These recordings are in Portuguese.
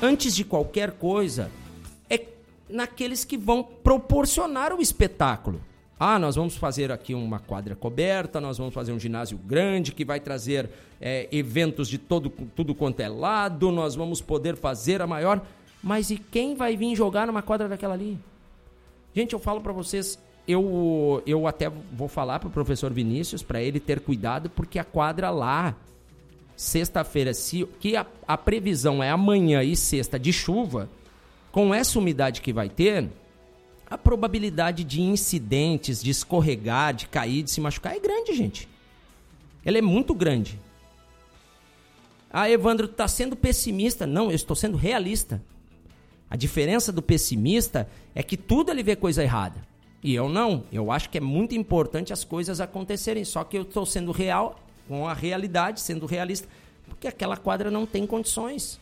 antes de qualquer coisa, é naqueles que vão proporcionar o espetáculo. Nós vamos fazer aqui uma quadra coberta, nós vamos fazer um ginásio grande que vai trazer eventos de tudo quanto é lado, nós vamos poder fazer a maior... Mas e quem vai vir jogar numa quadra daquela ali? Gente, eu falo para vocês, eu até vou falar pro professor Vinícius, para ele ter cuidado, porque a quadra lá, sexta-feira, que a previsão é amanhã e sexta de chuva, com essa umidade que vai ter... A probabilidade de incidentes, de escorregar, de cair, de se machucar é grande, gente. Ela é muito grande. Evandro, tu tá sendo pessimista. Não, eu estou sendo realista. A diferença do pessimista é que tudo ele vê coisa errada. E eu não. Eu acho que é muito importante as coisas acontecerem. Só que eu estou sendo real, com a realidade, sendo realista. Porque aquela quadra não tem condições.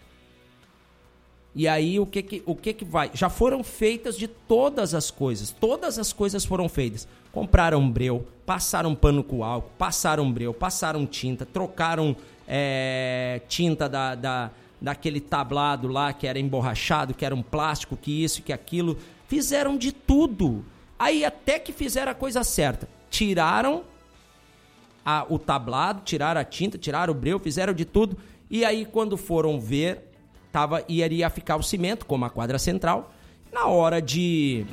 E aí, o que vai? Já foram feitas de todas as coisas foram feitas. Compraram breu, passaram pano com álcool, passaram breu, passaram tinta, trocaram tinta daquele tablado lá que era emborrachado, que era um plástico, que isso, que aquilo. Fizeram de tudo. Aí até que fizeram a coisa certa. Tiraram o tablado, tiraram a tinta, tiraram o breu, fizeram de tudo. E aí, quando foram ver... iria ficar o cimento, como a quadra central. Na hora de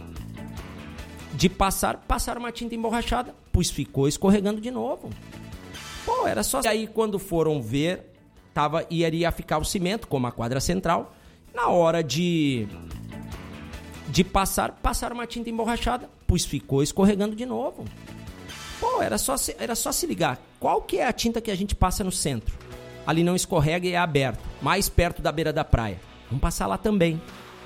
passaram uma tinta emborrachada, pois ficou escorregando de novo. Era só... E aí, quando foram ver, iria ficar o cimento, como a quadra central. Na hora de passaram uma tinta emborrachada, pois ficou escorregando de novo. Era só se ligar. Qual que é a tinta que a gente passa no centro? Ali não escorrega e é aberto, mais perto da beira da praia. Vamos passar lá também.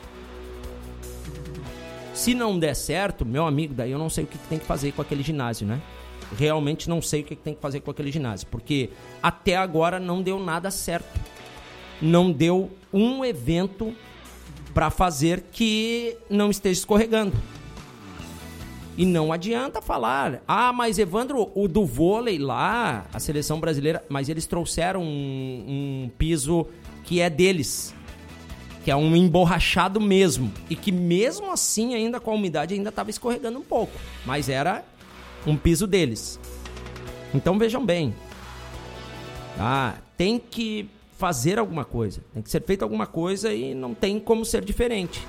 Se não der certo, meu amigo, daí eu não sei o que tem que fazer com aquele ginásio, né? Realmente não sei o que tem que fazer com aquele ginásio, porque até agora não deu nada certo. Não deu um evento para fazer que não esteja escorregando. E não adianta falar, mas Evandro, o do vôlei lá, a seleção brasileira, mas eles trouxeram um piso que é deles, que é um emborrachado mesmo, e que mesmo assim, ainda com a umidade, ainda estava escorregando um pouco, mas era um piso deles. Então vejam bem, tem que fazer alguma coisa, tem que ser feita alguma coisa e não tem como ser diferente.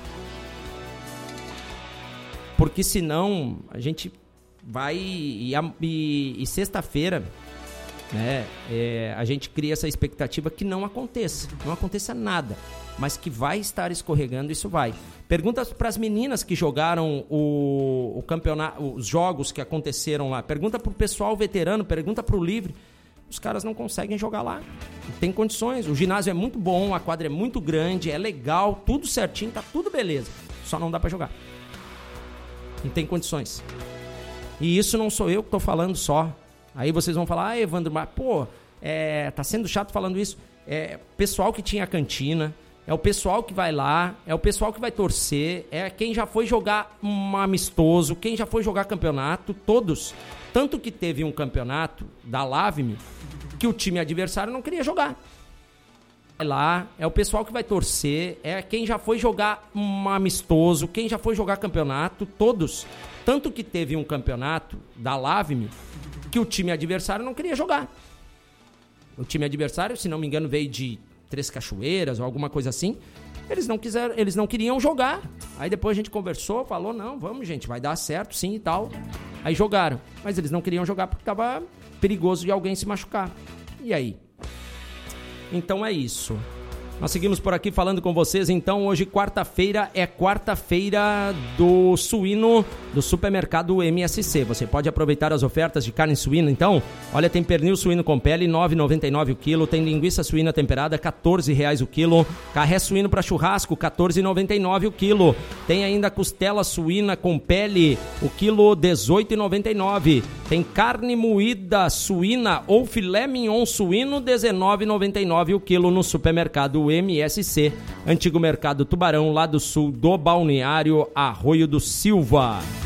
Porque senão a gente vai e sexta-feira, né, a gente cria essa expectativa que não aconteça nada, mas que vai estar escorregando, isso vai. Pergunta para as meninas que jogaram o campeonato, os jogos que aconteceram lá, pergunta para o pessoal veterano, pergunta para o livre, os caras não conseguem jogar lá, não tem condições, o ginásio é muito bom, a quadra é muito grande, é legal, tudo certinho, tá tudo beleza, só não dá para jogar. Não tem condições. E isso não sou eu que estou falando só. Aí vocês vão falar, Evandro, mas tá sendo chato falando isso. É o pessoal que tinha a cantina, é o pessoal que vai lá, é o pessoal que vai torcer, é quem já foi jogar um amistoso, quem já foi jogar campeonato, todos. Tanto que teve um campeonato da Lave-me que o time adversário não queria jogar. Lá, é o pessoal que vai torcer, é quem já foi jogar um amistoso, quem já foi jogar campeonato, todos. Tanto que teve um campeonato da Lave-me que o time adversário não queria jogar. O time adversário, se não me engano, veio de Três Cachoeiras ou alguma coisa assim. Eles não queriam jogar. Aí depois a gente conversou, falou, não, vamos gente, vai dar certo sim e tal. Aí jogaram, mas eles não queriam jogar porque estava perigoso de alguém se machucar. E aí? Então é isso. Nós seguimos por aqui falando com vocês. Então hoje quarta-feira é quarta-feira do suíno do supermercado MSC. Você pode aproveitar as ofertas de carne suína. Então, olha, tem pernil suíno com pele, R$ 9,99 o quilo. Tem linguiça suína temperada, R$ 14,00 o quilo. Carré suíno para churrasco, R$ 14,99 o quilo. Tem ainda costela suína com pele, o quilo R$ 18,99. Tem carne moída suína ou filé mignon suíno, R$ 19,99 o quilo no supermercado MSC, antigo Mercado Tubarão, lá do sul do balneário Arroio do Silva.